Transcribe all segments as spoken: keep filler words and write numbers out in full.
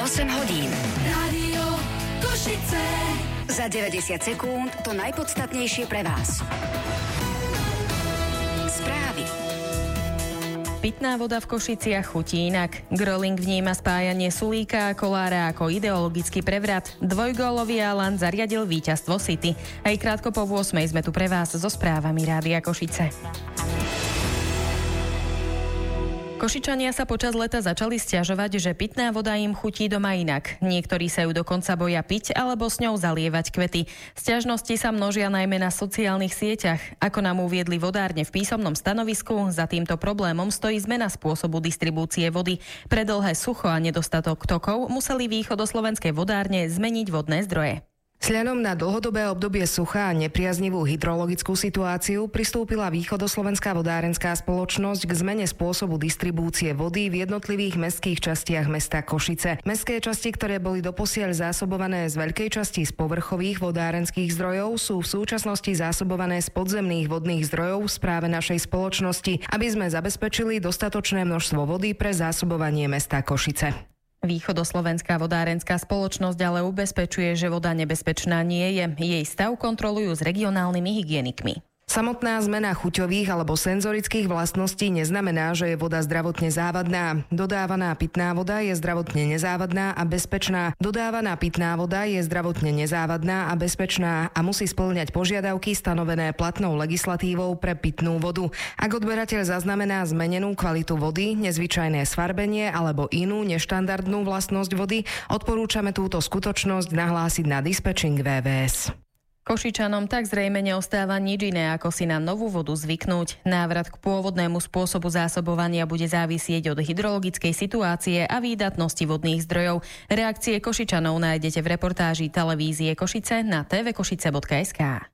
osem hodín. Rádio Košice. Za deväťdesiat sekúnd to najpodstatnejšie pre vás. Správy. Pitná voda v Košiciach chutí inak. Gröling vníma spájanie Sulíka a Kollára ako ideologický prevrat. Dvojgólový Alan zariadil víťazstvo City. Aj krátko po ôsmej sme tu pre vás so správami Rádia Košice. Košičania sa počas leta začali sťažovať, že pitná voda im chutí doma inak. Niektorí sa ju dokonca boja piť alebo s ňou zalievať kvety. Sťažnosti sa množia najmä na sociálnych sieťach. Ako nám uviedli vodárne v písomnom stanovisku, za týmto problémom stojí zmena spôsobu distribúcie vody. Pre dlhé sucho a nedostatok tokov museli východoslovenské vodárne zmeniť vodné zdroje. Sľadom na dlhodobé obdobie sucha a nepriaznivú hydrologickú situáciu pristúpila Východoslovenská vodárenská spoločnosť k zmene spôsobu distribúcie vody v jednotlivých mestských častiach mesta Košice. Mestské časti, ktoré boli doposiaľ zásobované z veľkej časti z povrchových vodárenských zdrojov, sú v súčasnosti zásobované z podzemných vodných zdrojov v správe našej spoločnosti, aby sme zabezpečili dostatočné množstvo vody pre zásobovanie mesta Košice. Východoslovenská vodárenská spoločnosť ale ubezpečuje, že voda nebezpečná nie je. Jej stav kontrolujú s regionálnymi hygienikmi. Samotná zmena chuťových alebo senzorických vlastností neznamená, že je voda zdravotne závadná. Dodávaná pitná voda je zdravotne nezávadná a bezpečná. Dodávaná pitná voda je zdravotne nezávadná a bezpečná a musí spĺňať požiadavky stanovené platnou legislatívou pre pitnú vodu. Ak odberateľ zaznamená zmenenú kvalitu vody, nezvyčajné sfarbenie alebo inú neštandardnú vlastnosť vody, odporúčame túto skutočnosť nahlásiť na dispečing vé vé es. Košičanom tak zrejme neostáva nič iné, ako si na novú vodu zvyknúť. Návrat k pôvodnému spôsobu zásobovania bude závisieť od hydrologickej situácie a výdatnosti vodných zdrojov. Reakcie Košičanov nájdete v reportáži televízie Košice na té vé košice bodka es ká.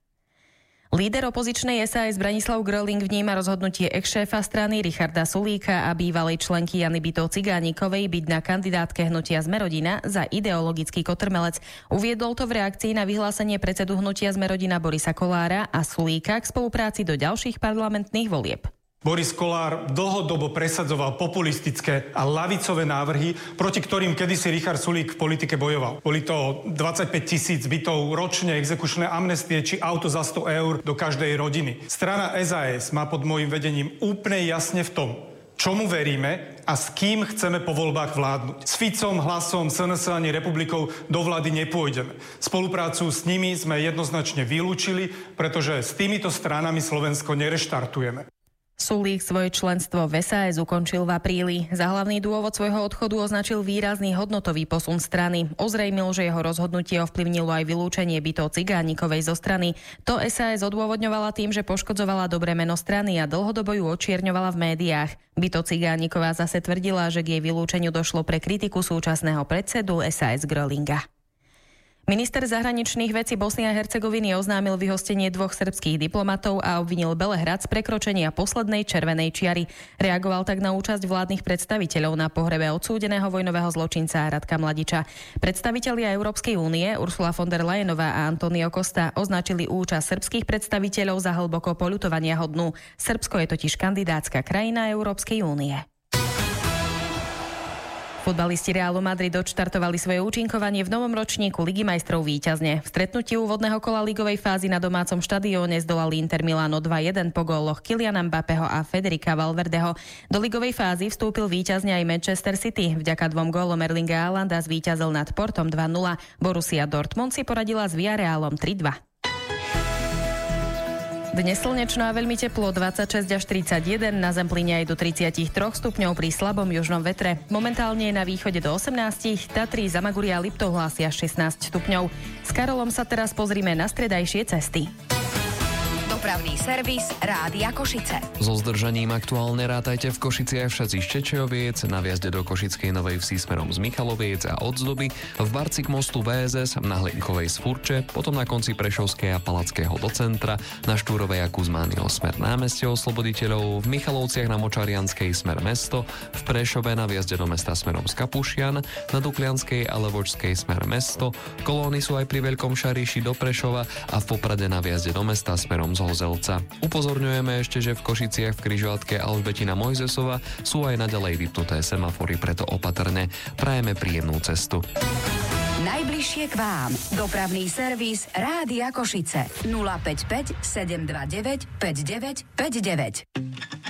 Líder opozičnej es a es Branislav Gröling vníma rozhodnutie ex-šéfa strany Richarda Sulíka a bývalej členky Jany Bytov-Cigánikovej byť na kandidátke hnutia Smer-rodina za ideologický kotrmelec. Uviedol to v reakcii na vyhlásenie predsedu hnutia Smer-rodina Borisa Kollára a Sulíka k spolupráci do ďalších parlamentných volieb. Boris Kollár dlhodobo presadzoval populistické a ľavicové návrhy, proti ktorým kedysi Richard Sulík v politike bojoval. Boli to dvadsaťpäť tisíc bytov ročne, exekučné amnestie či auto za sto eur do každej rodiny. Strana es a es má pod môjim vedením úplne jasne v tom, čomu veríme a s kým chceme po voľbách vládnuť. S Ficom, Hlasom, es en es ani Republikou do vlády nepôjdeme. Spoluprácu s nimi sme jednoznačne vylúčili, pretože s týmito stranami Slovensko nereštartujeme. Sulík svoje členstvo v es a es ukončil v apríli. Za hlavný dôvod svojho odchodu označil výrazný hodnotový posun strany. Ozrejmil, že jeho rozhodnutie ovplyvnilo aj vylúčenie Bytov-Cigánikovej zo strany. To es a es odôvodňovala tým, že poškodzovala dobré meno strany a dlhodobo ju očierňovala v médiách. Bytov-Cigániková zase tvrdila, že k jej vylúčeniu došlo pre kritiku súčasného predsedu es a es Grölinga. Minister zahraničných vecí Bosny a Hercegoviny oznámil vyhostenie dvoch srbských diplomatov a obvinil Belehrad z prekročenia poslednej červenej čiary. Reagoval tak na účasť vládnych predstaviteľov na pohrebe odsúdeného vojnového zločinca Radka Mladiča. Predstavitelia Európskej únie Ursula von der Leyenová a Antonio Costa označili účasť srbských predstaviteľov za hlboko poľutovania hodnú. Srbsko je totiž kandidátska krajina Európskej únie. Futbalisti Realu Madrid odštartovali svoje účinkovanie v novom ročníku Ligy majstrov víťazne. V stretnutí úvodného kola ligovej fázy na domácom štadióne zdolali Inter Milano dva jeden po góloch Kyliana Mbappého a Federica Valverdeho. Do ligovej fázy vstúpil víťazne aj Manchester City. Vďaka dvom gólom Erlinga Haalanda zvíťazil nad Portom dva nula. Borussia Dortmund si poradila s Villarrealom tri dva. Dnes slnečno a veľmi teplo, dvadsaťšesť až tridsaťjeden, na Zemplíne aj do tridsaťtri stupňov pri slabom južnom vetre. Momentálne je na východe do osemnásť, Tatry, Zamaguria a Liptov hlásia šestnásť stupňov. S Karolom sa teraz pozrime na stredajšie cesty. Dopravný servis Rádia Košice. So zdržaním aktuálne rátajte v Košiciach všetci z Čečejoviec, na viazde do Košickej Novej Vsi smerom z Michaloviec a Odzdoby, v Barci k mostu vé es es, na Hlinkovej z Furče, potom na konci Prešovskej a Palackého do centra, na Štúrovej a Kuzmányho smer námestie Osloboditeľov, v Michalovciach na Močarianskej smer mesto, v Prešove na viazde do mesta smerom z Kapušian, na Duklianskej a Levočskej smer mesto, kolóny sú aj pri Veľkom Šariši do Prešova a v Poprade na viazde do mesta smerom z Vozelca. Upozorňujeme ešte, že v Košiciach v križovatke Alžbetina Mojzesova sú aj naďalej vypnuté semafory, preto opatrne. Prajeme príjemnú cestu. Najbližšie k vám. Dopravný servis Rádia Košice. nula päť päť sedem dva deväť päť deväť päť deväť.